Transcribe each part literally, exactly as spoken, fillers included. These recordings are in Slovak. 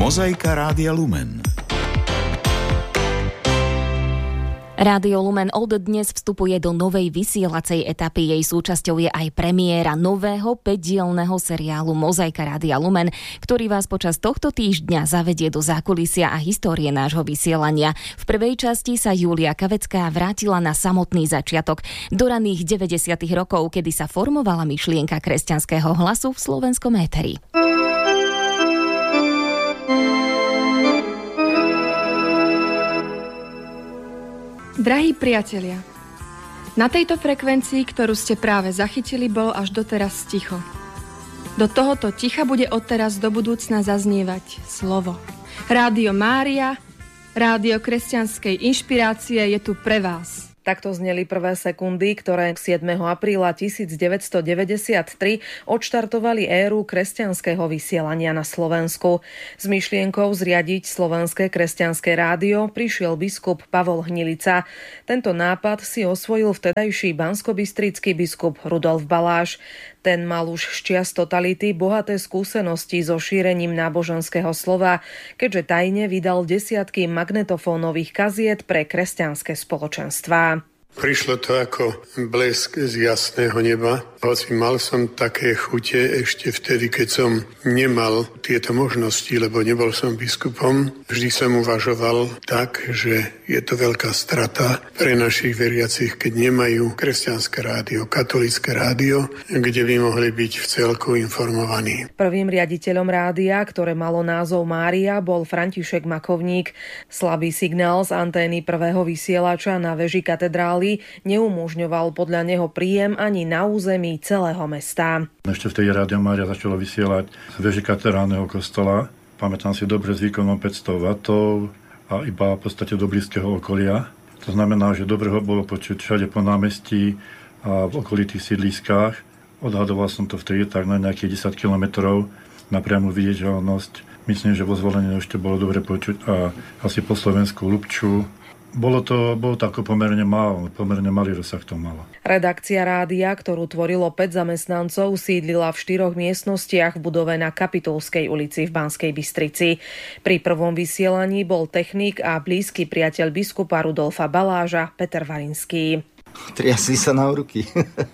Mozaika Rádia Lumen. Rádio Lumen od dnes vstupuje do novej vysielacej etapy. Jej súčasťou je aj premiéra nového päťdielneho seriálu Mozaika Rádia Lumen, ktorý vás počas tohto týždňa zavedie do zákulisia a histórie nášho vysielania. V prvej časti sa Julia Kavecká vrátila na samotný začiatok, do raných deväťdesiatych rokov, kedy sa formovala myšlienka kresťanského hlasu v slovenskom éteri. Drahí priatelia, na tejto frekvencii, ktorú ste práve zachytili, bolo až doteraz ticho. Do tohoto ticha bude odteraz do budúcna zaznievať slovo. Rádio Mária, rádio kresťanskej inšpirácie je tu pre vás. Takto zneli prvé sekundy, ktoré siedmeho apríla tisícdeväťstodeväťdesiattri odštartovali éru kresťanského vysielania na Slovensku. S myšlienkou zriadiť Slovenské kresťanské rádio prišiel biskup Pavol Hnilica. Tento nápad si osvojil vtedajší banskobystrický biskup Rudolf Baláž. Ten mal už z čias totality bohaté skúsenosti so šírením náboženského slova, keďže tajne vydal desiatky magnetofónových kaziet pre kresťanské spoločenstvá. Prišlo to ako blesk z jasného neba, hoci mal som také chute ešte vtedy, keď som nemal tieto možnosti, lebo nebol som biskupom. Vždy som uvažoval tak, že je to veľká strata pre našich veriacich, keď nemajú kresťanské rádio, katolícke rádio, kde by mohli byť v celku informovaní. Prvým riaditeľom rádia, ktoré malo názov Mária, bol František Makovník. Slabý signál z antény prvého vysielača na veži katedrály neumožňoval podľa neho príjem ani na území celého mesta. Ešte vtedy Rádio Mária začalo vysielať z veže katedrálneho kostola. Pamätám si dobre s výkonom päťsto wattov a iba v podstate do blízkeho okolia. To znamená, že dobre ho bolo počuť všade po námestí a v okolitých sídliskách. Odhadoval som to vtedy tak na nejakých desať kilometrov na priamu viditeľnosť. Myslím, že vo Zvolení ešte bolo dobre počuť a asi po Slovensku Lubču. Bolo to, bolo to ako pomerne málo, pomerne malý rozsah to malo. Redakcia rádia, ktorú tvorilo päť zamestnancov, sídlila v štyroch miestnostiach v budove na Kapitulskej ulici v Banskej Bystrici. Pri prvom vysielaní bol technik a blízky priateľ biskupa Rudolfa Baláža Peter Varinský. Triasli sa na ruky.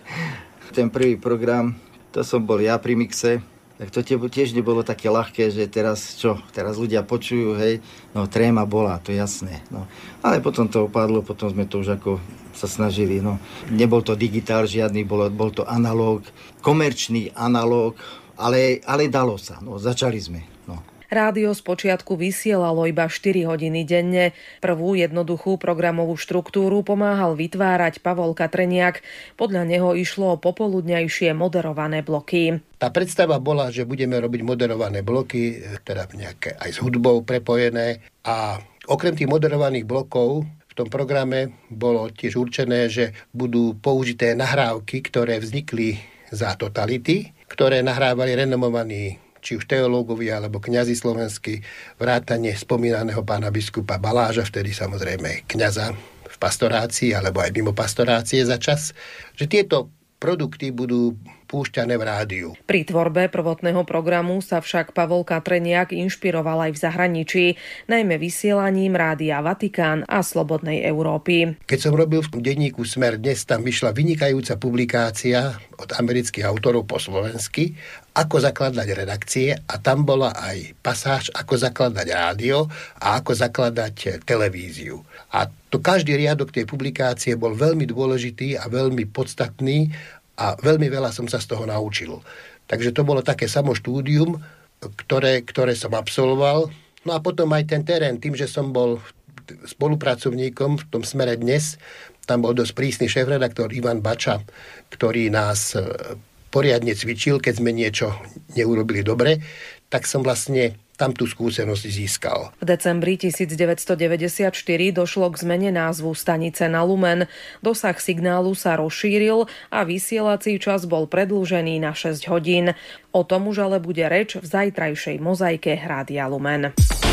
Ten prvý program, to som bol ja pri mixe. Tak to tiež nebolo také ľahké, že teraz čo, teraz ľudia počujú, hej, no tréma bola, to je jasné, no. Ale potom to opadlo, potom sme to už ako sa snažili, no. Nebol to digitál žiadny, bol, bol to analóg, komerčný analóg, ale, ale dalo sa, no, začali sme, no. Rádio spočiatku vysielalo iba štyri hodiny denne. Prvú jednoduchú programovú štruktúru pomáhal vytvárať Pavol Katreniak. Podľa neho išlo o popoludňajšie moderované bloky. Tá predstava bola, že budeme robiť moderované bloky, teda nejaké aj s hudbou prepojené. A okrem tých moderovaných blokov v tom programe bolo tiež určené, že budú použité nahrávky, ktoré vznikli za totality, ktoré nahrávali renomovaní či už teológovia alebo kňazi slovenskí, vrátane spomínaného pána biskupa Baláža, vtedy samozrejme kňaza v pastorácii alebo aj mimo pastorácie za čas, že tieto produkty budú púšťané v rádiu. Pri tvorbe prvotného programu sa však Pavol Katreniak inšpiroval aj v zahraničí, najmä vysielaním Rádia Vatikán a Slobodnej Európy. Keď som robil v denníku Smer dnes, tam vyšla vynikajúca publikácia od amerických autorov po slovensky, ako zakladať redakcie, a tam bola aj pasáž, ako zakladať rádio a ako zakladať televíziu. A to každý riadok tej publikácie bol veľmi dôležitý a veľmi podstatný a veľmi veľa som sa z toho naučil. Takže to bolo také samo štúdium, ktoré, ktoré som absolvoval. No a potom aj ten terén, tým, že som bol spolupracovníkom v tom Smere dnes, tam bol dosť prísny šéfredaktor Ivan Bača, ktorý nás poriadne cvičil, keď sme niečo neurobili dobre, tak som vlastne tam tú skúsenosť získal. V decembri devätnásťstodeväťdesiatštyri došlo k zmene názvu stanice na Lumen. Dosah signálu sa rozšíril a vysielací čas bol predĺžený na šesť hodín. O tom už ale bude reč v zajtrajšej mozaike Rádia Lumen.